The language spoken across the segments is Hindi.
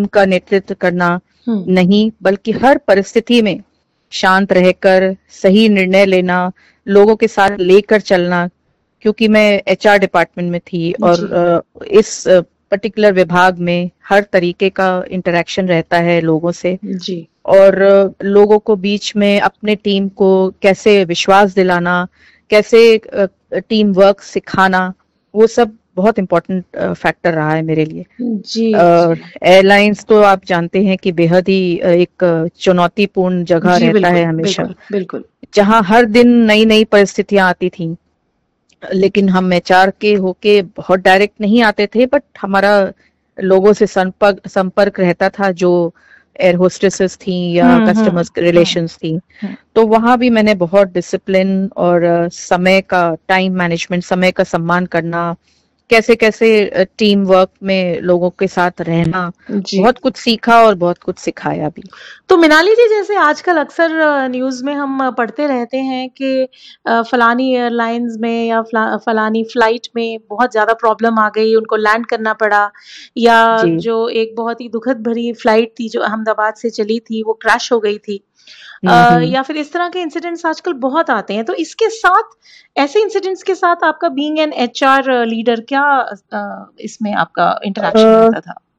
का नेतृत्व करना हम्म। नहीं, बल्कि हर परिस्थिति में शांत रहकर सही निर्णय लेना, लोगों के साथ लेकर चलना। क्योंकि मैं एचआर डिपार्टमेंट में थी और जी इस पर्टिकुलर विभाग में हर तरीके का इंटरेक्शन रहता है लोगों से, जी और लोगों को बीच में अपने टीम को कैसे विश्वास दिलाना, कैसे टीम वर्क सिखाना, वो सब बहुत इम्पोर्टेंट फैक्टर रहा है मेरे लिए। जी जी एयरलाइंस तो आप जानते हैं कि बेहद ही एक चुनौतीपूर्ण जगह जी, रहता है बिल्कुल हमेशा, बिल्कुल बिल्कुल। जहां हर दिन नई नई परिस्थितियां आती थी। लेकिन हम एचआर के होके बहुत डायरेक्ट नहीं आते थे, बट हमारा लोगों से संपर्क रहता था, जो एयर होस्टेसेस थी या कस्टमर्स रिलेशंस थी। हम्म। तो वहां भी मैंने बहुत डिसिप्लिन और समय का, टाइम मैनेजमेंट, समय का सम्मान करना, कैसे कैसे टीम वर्क में लोगों के साथ रहना, जी। बहुत कुछ सीखा और बहुत कुछ सिखाया भी। तो मिनाली जी, जैसे आजकल अक्सर न्यूज़ में हम पढ़ते रहते हैं कि फलानी एयरलाइंस में या फलानी फ्लाइट में बहुत ज़्यादा प्रॉब्लम आ गई, उनको लैंड करना पड़ा, या जी। जो एक बहुत ही दुखद भरी फ्लाइट थी जो अहमदाबाद से चली थी वो क्रैश हो गई थी, हम्म। या फिर इस तरह के इंसिडेंट्स आजकल बहुत आते हैं। तो इसके साथ, ऐसे इंसिडेंट्स के साथ आपका बीइंग एन एचआर लीडर, क्या इसमें आपका इंटरेक्शन अ, रहता था?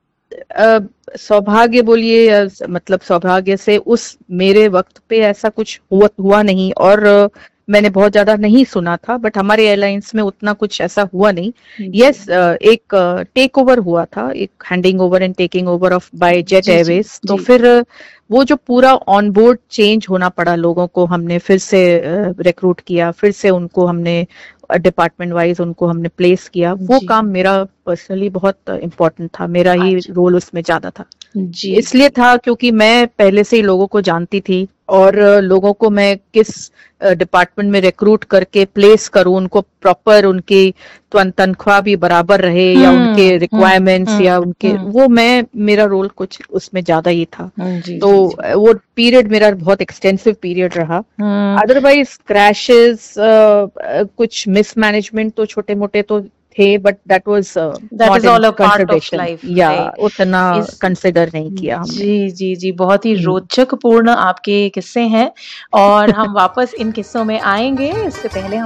सौभाग्य बोलिए या मतलब सौभाग्य से उस मेरे वक्त पे ऐसा कुछ हुआ नहीं, और मैंने बहुत ज्यादा नहीं सुना था, बट हमारे एयरलाइंस में उतना कुछ ऐसा हुआ नहीं। यस, एक टेक ओवर हुआ था, एक handing over and taking over of bye jet ji ji Airways. तो जी फिर वो जो पूरा ऑन बोर्ड चेंज होना पड़ा लोगों को, हमने फिर से रिक्रूट किया, फिर से उनको हमने डिपार्टमेंट वाइज उनको हमने प्लेस किया। वो जी। काम मेरा पर्सनली बहुत इम्पोर्टेंट था, मेरा ही अच्छा। रोल उसमें ज्यादा था। जी इसलिए था क्योंकि मैं पहले से ही लोगों को जानती थी, और लोगों को मैं किस डिपार्टमेंट में रिक्रूट करके प्लेस करूं, उनको प्रॉपर उनकी तनख्वाह भी बराबर रहे, या उनके रिक्वायरमेंट्स या उनके, वो मैं, मेरा रोल कुछ उसमें ज्यादा ही था। जी तो जी जी। वो पीरियड मेरा बहुत एक्सटेंसिव पीरियड रहा। अदरवाइज क्रैशेस, कुछ मिसमैनेजमेंट तो छोटे मोटे तो थे, but that was that not is in all a part of consideration, life, या राइट? उतना इस कंसिडर नहीं किया हमने। जी जी जी, बहुत ही रोचक पूर्ण आपके किस्से हैं, और हम वापस इन किस्सों में आएंगे। इससे पहले